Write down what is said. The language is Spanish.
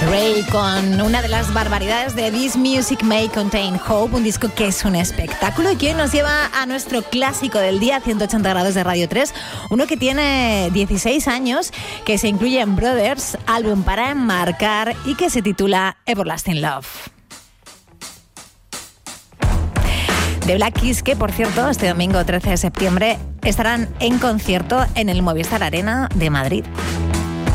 Ray con una de las barbaridades de This Music May Contain Hope, un disco que es un espectáculo y que hoy nos lleva a nuestro clásico del día, 180 grados de Radio 3, uno que tiene 16 años, que se incluye en Brothers, álbum para enmarcar y que se titula Everlasting Love. The Black Keys, que por cierto, este domingo 13 de septiembre estarán en concierto en el Movistar Arena de Madrid.